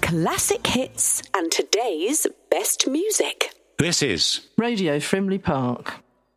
classic hits and today's best music. This is Radio Frimley Park.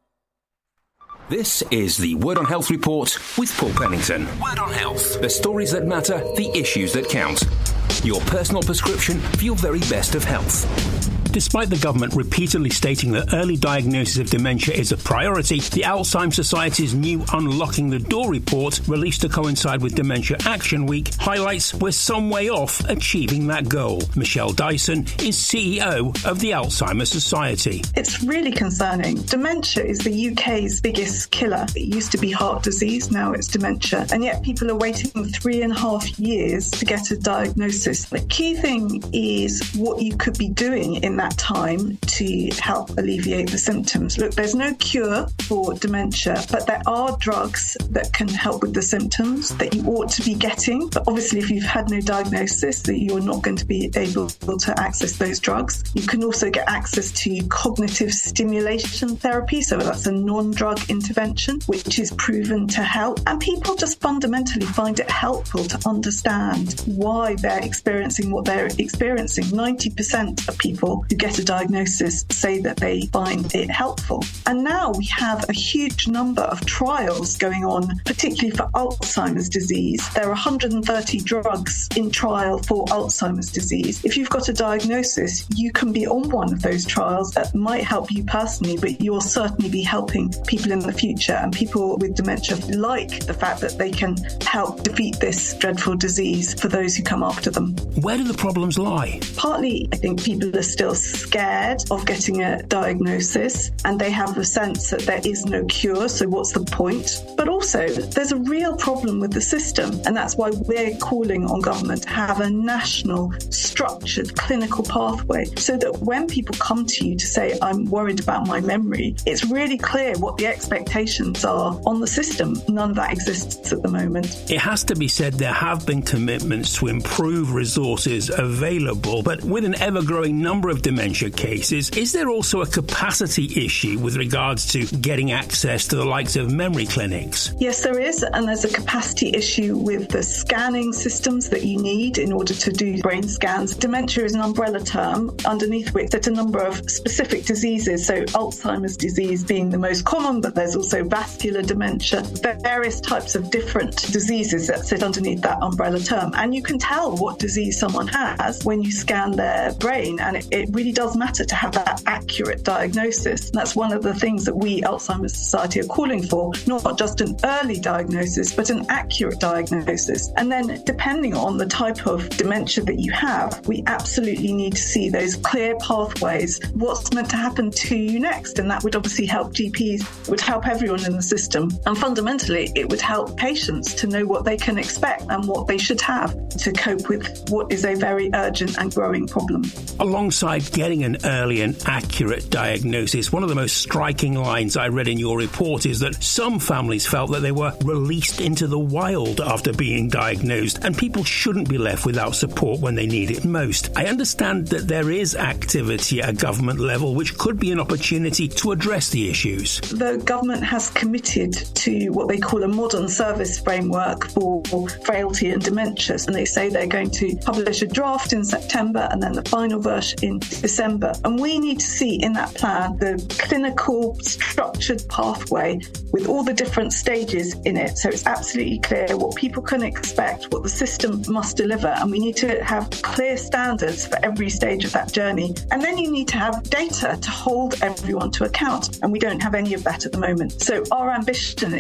This is the Word on Health Report with Paul Pennington. Word on Health. The stories that matter, the issues that count. Your personal prescription for your very best of health. Despite the government repeatedly stating that early diagnosis of dementia is a priority, the Alzheimer's Society's new Unlocking the Door report, released to coincide with Dementia Action Week, highlights we're some way off achieving that goal. Michelle Dyson is CEO of the Alzheimer's Society. It's really concerning. Dementia is the UK's biggest killer. It used to be heart disease, now it's dementia, and yet people are waiting 3.5 years to get a diagnosis. The key thing is what you could be doing in that time to help alleviate the symptoms. Look, there's no cure for dementia, but there are drugs that can help with the symptoms that you ought to be getting. But obviously, if you've had no diagnosis, that you're not going to be able to access those drugs. You can also get access to cognitive stimulation therapy, so that's a non-drug intervention, which is proven to help. And people just fundamentally find it helpful to understand why they're experiencing what they're experiencing. 90% of people who get a diagnosis say that they find it helpful. And now we have a huge number of trials going on, particularly for Alzheimer's disease. There are 130 drugs in trial for Alzheimer's disease. If you've got a diagnosis, you can be on one of those trials that might help you personally, but you'll certainly be helping people in the future. And people with dementia like the fact that they can help defeat this dreadful disease for those who come after them. Where do the problems lie? Partly, I think people are still scared of getting a diagnosis, and they have a sense that there is no cure, so what's the point? But also, there's a real problem with the system, and that's why we're calling on government to have a national, structured clinical pathway, so that when people come to you to say, I'm worried about my memory, it's really clear what the expectations are on the system. None of that exists at the moment. It has to be said there have been commitments to improve resources available, but with an ever-growing number of dementia cases, is there also a capacity issue with regards to getting access to the likes of memory clinics? Yes, there is, and there's a capacity issue with the scanning systems that you need in order to do brain scans. Dementia is an umbrella term underneath which there's a number of specific diseases, so Alzheimer's disease being the most common, but there's also vascular dementia, various types of different diseases that sit underneath that umbrella term. And you can tell what disease someone has when you scan their brain, and it really does matter to have that accurate diagnosis. And that's one of the things that we, Alzheimer's Society, are calling for, not just an early diagnosis, but an accurate diagnosis. And then, depending on the type of dementia that you have, we absolutely need to see those clear pathways, what's meant to happen to you next. And that would obviously help GPs, it would help everyone in the system. And fundamentally, it would help patients to know what they can expect and what they should have to cope with what is a very urgent and growing problem. Alongside getting an early and accurate diagnosis, one of the most striking lines I read in your report is that some families felt that they were released into the wild after being diagnosed, and people shouldn't be left without support when they need it most. I understand that there is activity at government level which could be an opportunity to address the issues. The government has committed to what they call a modern service framework for frailty and dementia, and they say they're going to publish a draft in September and then the final version in December. And we need to see in that plan the clinical structured pathway with all the different stages in it, so it's absolutely clear what people can expect, what the system must deliver, and we need to have clear standards for every stage of that journey. And then you need to have data to hold everyone to account, and we don't have any of that at the moment. So our ambition